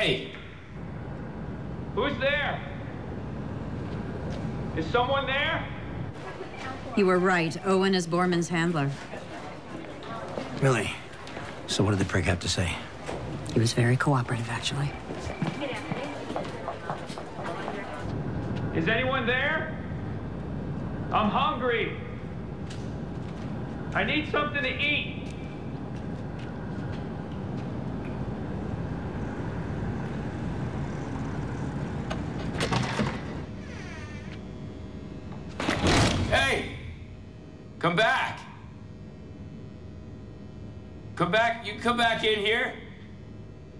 Hey! Who's there? Is someone there? You were right. Owen is Borman's handler. Really? So what did the prick have to say? He was very cooperative, actually. Is anyone there? I'm hungry. I need something to eat. Hey! Come back! Come back, you come back in here.